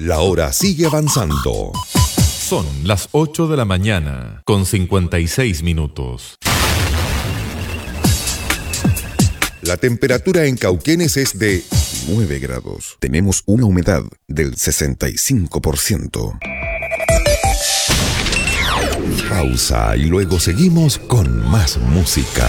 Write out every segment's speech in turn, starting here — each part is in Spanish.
La hora sigue avanzando. Son las 8 de la mañana, con 56 minutos. La temperatura en Cauquenes es de 9 grados. Tenemos una humedad del 65%. Pausa y luego seguimos con más música.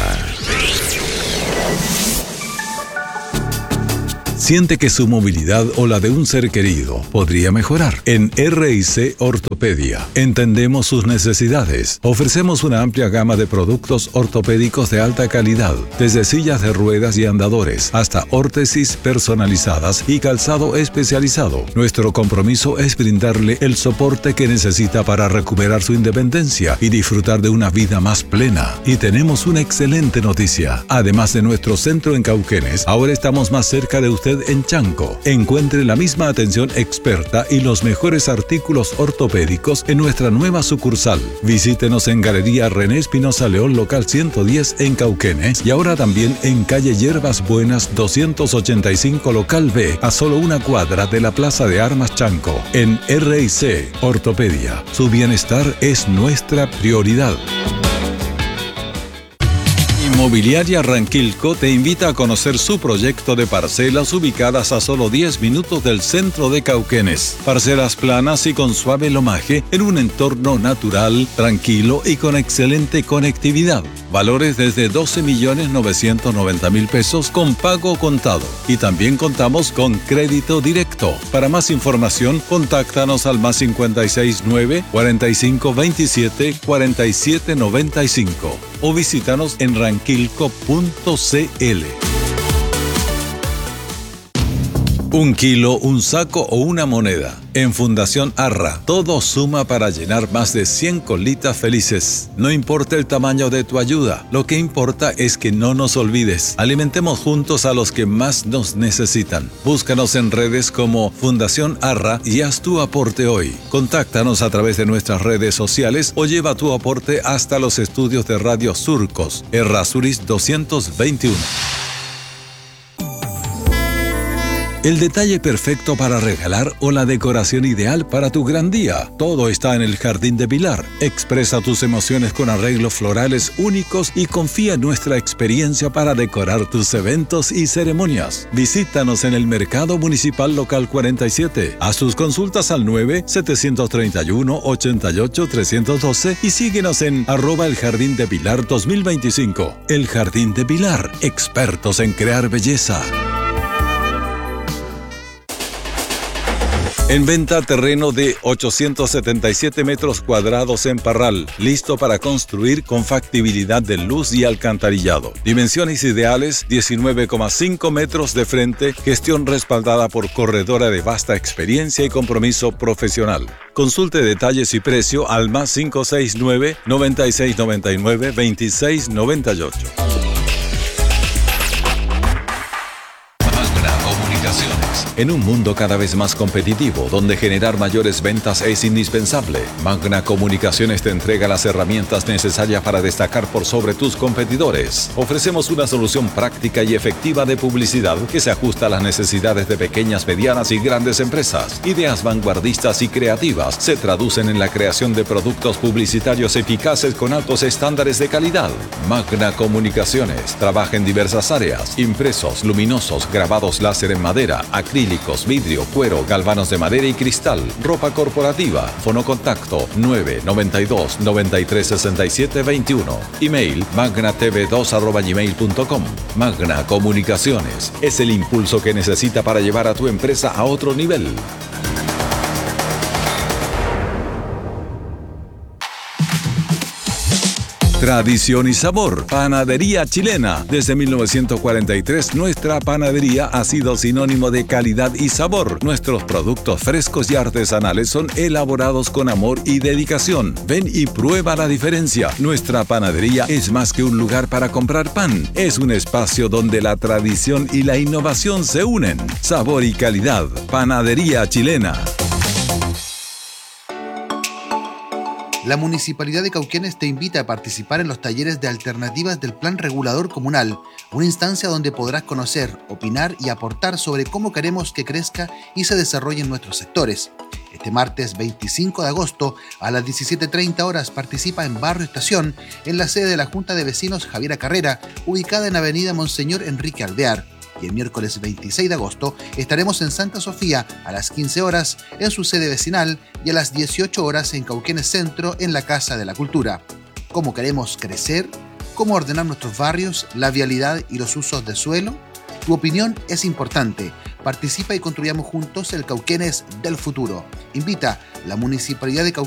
Siente que su movilidad o la de un ser querido podría mejorar. En R&C Ortopedia entendemos sus necesidades. Ofrecemos una amplia gama de productos ortopédicos de alta calidad, desde sillas de ruedas y andadores hasta órtesis personalizadas y calzado especializado. Nuestro compromiso es brindarle el soporte que necesita para recuperar su independencia y disfrutar de una vida más plena. Y tenemos una excelente noticia. Además de nuestro centro en Cauquenes, ahora estamos más cerca de usted en Chanco. Encuentre la misma atención experta y los mejores artículos ortopédicos en nuestra nueva sucursal. Visítenos en Galería René Espinosa León, local 110 en Cauquenes, y ahora también en calle Hierbas Buenas 285, local B, a solo una cuadra de la Plaza de Armas Chanco. En R&C Ortopedia, su bienestar es nuestra prioridad. Inmobiliaria Ranquilco te invita a conocer su proyecto de parcelas ubicadas a solo 10 minutos del centro de Cauquenes. Parcelas planas y con suave lomaje en un entorno natural, tranquilo y con excelente conectividad. Valores desde 12.990.000 pesos con pago contado. Y también contamos con crédito directo. Para más información, contáctanos al +569 4527 4795 o visítanos en ranquilco.cl. Un kilo, un saco o una moneda. En Fundación Arra, todo suma para llenar más de 100 colitas felices. No importa el tamaño de tu ayuda, lo que importa es que no nos olvides. Alimentemos juntos a los que más nos necesitan. Búscanos en redes como Fundación Arra y haz tu aporte hoy. Contáctanos a través de nuestras redes sociales o lleva tu aporte hasta los estudios de Radio Surcos, Errázuriz 221. El detalle perfecto para regalar o la decoración ideal para tu gran día. Todo está en el Jardín de Pilar. Expresa tus emociones con arreglos florales únicos y confía en nuestra experiencia para decorar tus eventos y ceremonias. Visítanos en el Mercado Municipal Local 47. Haz tus consultas al 9-731-88-312 y síguenos en @elJardínDePilar 2025. El Jardín de Pilar, expertos en crear belleza. En venta terreno de 877 metros cuadrados en Parral, listo para construir con factibilidad de luz y alcantarillado. Dimensiones ideales, 19,5 metros de frente, gestión respaldada por corredora de vasta experiencia y compromiso profesional. Consulte detalles y precio al +569 9699 2698. En un mundo cada vez más competitivo, donde generar mayores ventas es indispensable, Magna Comunicaciones te entrega las herramientas necesarias para destacar por sobre tus competidores. Ofrecemos una solución práctica y efectiva de publicidad que se ajusta a las necesidades de pequeñas, medianas y grandes empresas. Ideas vanguardistas y creativas se traducen en la creación de productos publicitarios eficaces con altos estándares de calidad. Magna Comunicaciones trabaja en diversas áreas: impresos, luminosos, grabados láser en madera, acrílicos, vidrio, cuero, galvanos de madera y cristal, ropa corporativa. Fonocontacto 992 93 67 21. Email magnatv2@gmail.com. Magna Comunicaciones es el impulso que necesita para llevar a tu empresa a otro nivel. Tradición y sabor. Panadería chilena. Desde 1943, nuestra panadería ha sido sinónimo de calidad y sabor. Nuestros productos frescos y artesanales son elaborados con amor y dedicación. Ven y prueba la diferencia. Nuestra panadería es más que un lugar para comprar pan. Es un espacio donde la tradición y la innovación se unen. Sabor y calidad. Panadería chilena. La Municipalidad de Cauquenes te invita a participar en los talleres de alternativas del Plan Regulador Comunal, una instancia donde podrás conocer, opinar y aportar sobre cómo queremos que crezca y se desarrollen nuestros sectores. Este martes 25 de agosto a las 17:30 horas participa en Barrio Estación, en la sede de la Junta de Vecinos Javiera Carrera, ubicada en Avenida Monseñor Enrique Alvear. Y el miércoles 26 de agosto estaremos en Santa Sofía a las 15 horas en su sede vecinal y a las 18 horas en Cauquenes Centro en la Casa de la Cultura. ¿Cómo queremos crecer? ¿Cómo ordenar nuestros barrios, la vialidad y los usos de suelo? Tu opinión es importante. Participa y construyamos juntos el Cauquenes del futuro. Invita la Municipalidad de Cauquenes